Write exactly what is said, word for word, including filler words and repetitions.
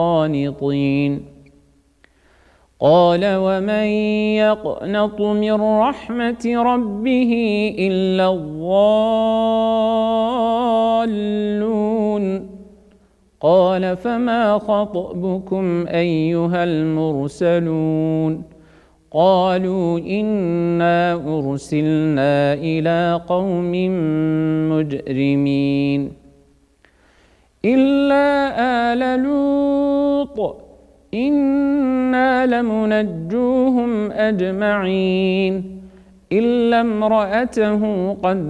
قانطين قال ومن يقنط من رحمة ربه إلا الضالون قال فما خطبكم أيها المرسلون قالوا إنا أرسلنا إلى قوم مجرمين إلا آل لوط إنا لمنجوهم أجمعين إلا امرأته قد